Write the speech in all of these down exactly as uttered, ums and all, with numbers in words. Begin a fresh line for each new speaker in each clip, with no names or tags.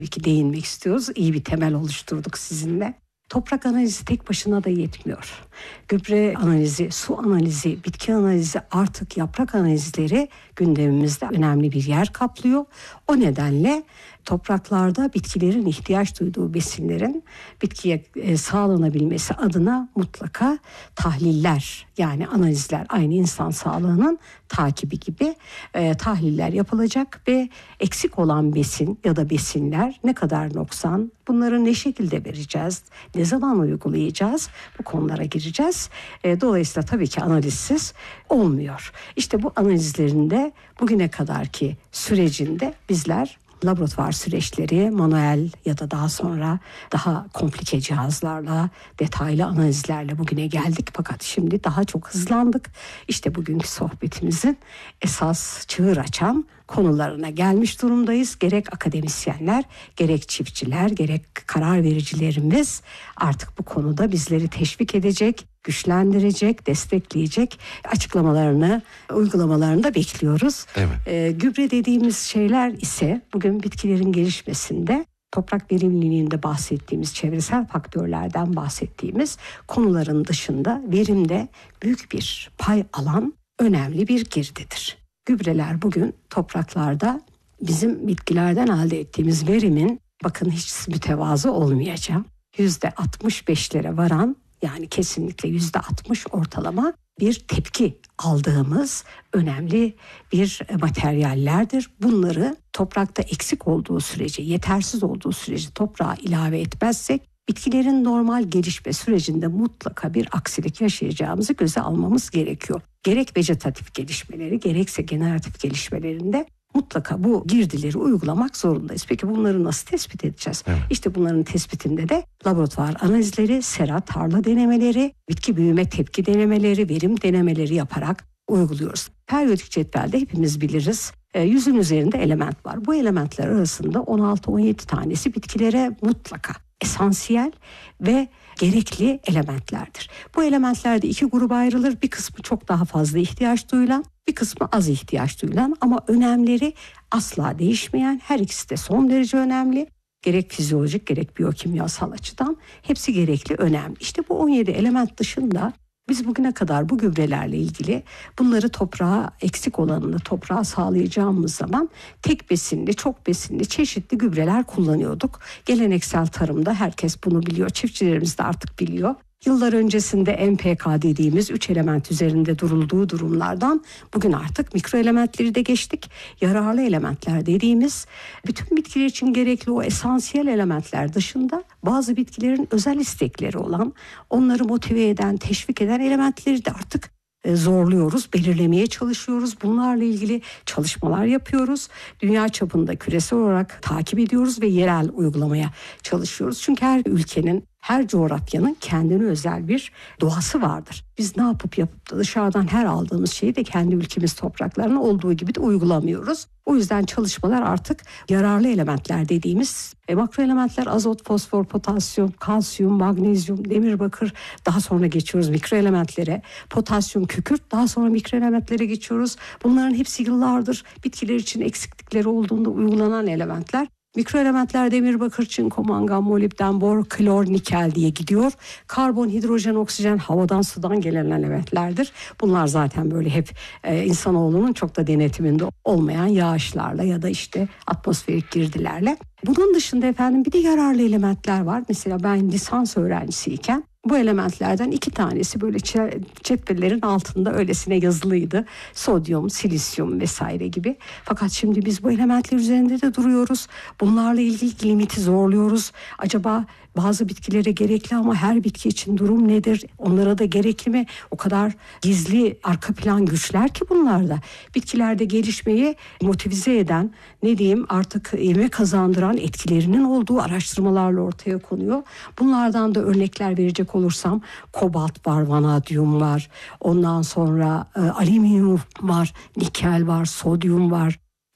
ki değinmek istiyoruz. İyi bir temel oluşturduk sizinle. Toprak analizi tek başına da yetmiyor. Gübre analizi, su analizi, bitki analizi, artık yaprak analizleri gündemimizde önemli bir yer kaplıyor. O nedenle topraklarda bitkilerin ihtiyaç duyduğu besinlerin bitkiye e, sağlanabilmesi adına mutlaka tahliller, yani analizler, aynı insan sağlığının takibi gibi e, tahliller yapılacak ve eksik olan besin ya da besinler ne kadar noksan, bunları ne şekilde vereceğiz, ne zaman uygulayacağız, bu konulara gireceğiz. E, dolayısıyla tabii ki analizsiz olmuyor. İşte bu analizlerinde bugüne kadarki sürecinde bizler laboratuvar süreçleri, manuel ya da daha sonra daha komplike cihazlarla, detaylı analizlerle bugüne geldik. Fakat şimdi daha çok hızlandık. İşte bugünkü sohbetimizin esas çığır açan konularına gelmiş durumdayız. Gerek akademisyenler, gerek çiftçiler, gerek karar vericilerimiz artık bu konuda bizleri teşvik edecek, güçlendirecek, destekleyecek açıklamalarını, uygulamalarını da bekliyoruz.
Evet.
Ee, gübre dediğimiz şeyler ise bugün bitkilerin gelişmesinde, toprak verimliliğinde bahsettiğimiz, çevresel faktörlerden bahsettiğimiz konuların dışında verimde büyük bir pay alan önemli bir girdidir. Gübreler bugün topraklarda bizim bitkilerden elde ettiğimiz verimin, bakın hiç mütevazı olmayacağım, yüzde altmış beşlere varan, yani kesinlikle yüzde altmış ortalama bir tepki aldığımız önemli bir materyallerdir. Bunları toprakta eksik olduğu sürece, yetersiz olduğu sürece toprağa ilave etmezsek bitkilerin normal gelişme sürecinde mutlaka bir aksilik yaşayacağımızı göze almamız gerekiyor. Gerek vejetatif gelişmeleri, gerekse generatif gelişmelerinde mutlaka bu girdileri uygulamak zorundayız. Peki bunları nasıl tespit edeceğiz? Evet. İşte bunların tespitinde de laboratuvar analizleri, sera, tarla denemeleri, bitki büyüme tepki denemeleri, verim denemeleri yaparak uyguluyoruz. Periyodik cetvelde hepimiz biliriz. E, yüzün üzerinde element var. Bu elementler arasında on altı on yedi tanesi bitkilere mutlaka esansiyel ve gerekli elementlerdir. Bu elementler de iki gruba ayrılır. Bir kısmı çok daha fazla ihtiyaç duyulan, bir kısmı az ihtiyaç duyulan ama önemleri asla değişmeyen, her ikisi de son derece önemli. Gerek fizyolojik gerek biyokimyasal açıdan hepsi gerekli, önemli. İşte bu on yedi element dışında biz bugüne kadar bu gübrelerle ilgili bunları toprağa, eksik olanını toprağa sağlayacağımız zaman tek besinli, çok besinli çeşitli gübreler kullanıyorduk. Geleneksel tarımda herkes bunu biliyor, çiftçilerimiz de artık biliyor. Yıllar öncesinde N P K dediğimiz üç element üzerinde durulduğu durumlardan bugün artık mikro elementleri de geçtik. Yararlı elementler dediğimiz bütün bitkiler için gerekli o esansiyel elementler dışında bazı bitkilerin özel istekleri olan, onları motive eden, teşvik eden elementleri de artık zorluyoruz, belirlemeye çalışıyoruz. Bunlarla ilgili çalışmalar yapıyoruz. Dünya çapında küresel olarak takip ediyoruz ve yerel uygulamaya çalışıyoruz. Çünkü her ülkenin, her coğrafyanın kendine özel bir doğası vardır. Biz ne yapıp yapıp da dışarıdan her aldığımız şeyi de kendi ülkemiz topraklarına olduğu gibi de uygulamıyoruz. O yüzden çalışmalar artık yararlı elementler dediğimiz e, makro elementler azot, fosfor, potasyum, kalsiyum, magnezyum, demir, bakır, daha sonra geçiyoruz mikro elementlere, potasyum, kükürt, daha sonra mikro elementlere geçiyoruz. Bunların hepsi yıllardır bitkiler için eksiklikleri olduğunda uygulanan elementler. Mikro elementler demir, bakır, çinko, mangan, molibden, bor, klor, nikel diye gidiyor. Karbon, hidrojen, oksijen havadan sudan gelen elementlerdir. Bunlar zaten böyle hep e, insanoğlunun çok da denetiminde olmayan yağışlarla ya da işte atmosferik girdilerle. Bunun dışında efendim bir de yararlı elementler var. Mesela ben lisans öğrencisiyken bu elementlerden iki tanesi böyle cetvellerin altında öylesine yazılıydı. Sodyum, silisyum vesaire gibi. Fakat şimdi biz bu elementler üzerinde de duruyoruz. Bunlarla ilgili limiti zorluyoruz. Acaba bazı bitkilere gerekli ama her bitki için durum nedir? Onlara da gerekli mi? O kadar gizli arka plan güçler ki bunlarda. Bitkilerde gelişmeyi motivize eden, ne diyeyim artık ivme kazandıran etkilerinin olduğu araştırmalarla ortaya konuyor. Bunlardan da örnekler verecek olursam kobalt var, vanadyum var. Ondan sonra e, alüminyum var, nikel var, sodyum var.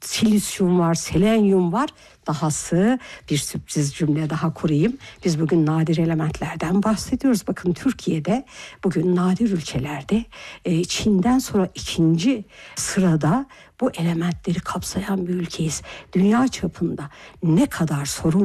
silisyum var, selenyum var. Dahası bir sürpriz cümle daha kurayım. Biz bugün nadir elementlerden bahsediyoruz. Bakın Türkiye'de bugün nadir ülkelerde Çin'den sonra ikinci sırada bu elementleri kapsayan bir ülkeyiz. Dünya çapında ne kadar sorun